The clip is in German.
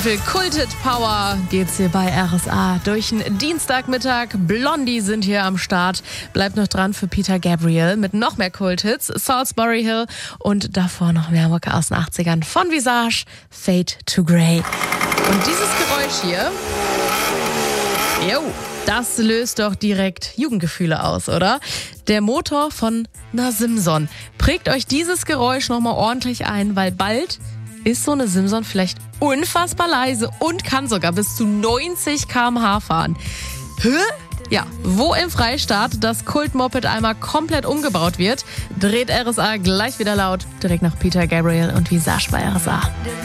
Für Kulted Power geht's hier bei RSA durch den Dienstagmittag. Blondie sind hier am Start. Bleibt noch dran für Peter Gabriel mit noch mehr Kulthits. Salisbury Hill und davor noch mehr Mucke aus den 80ern von Visage, Fade to Grey. Und dieses Geräusch hier, das löst doch direkt Jugendgefühle aus, oder? Der Motor von einer Simson. Prägt euch dieses Geräusch nochmal ordentlich ein, weil bald ist so eine Simson vielleicht unfassbar leise und kann sogar bis zu 90 km/h fahren. Ja, wo im Freistaat das Kult-Moped einmal komplett umgebaut wird, dreht RSA gleich wieder laut, direkt nach Peter Gabriel und Visage bei RSA.